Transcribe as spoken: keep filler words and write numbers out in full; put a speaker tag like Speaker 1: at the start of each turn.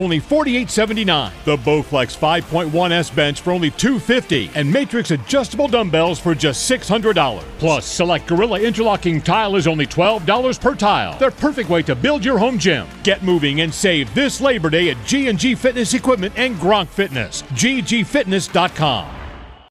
Speaker 1: only forty-eight seventy-nine. The Bowflex five point one S bench for only two hundred fifty dollars. And Matrix adjustable dumbbells for just six hundred dollars. Plus, select Gorilla interlocking tile is only twelve dollars per tile. Their perfect way to build your home gym. Get moving and save this Labor Day at G and G Fitness Equipment and Gronk Fitness. G G Fitness dot com.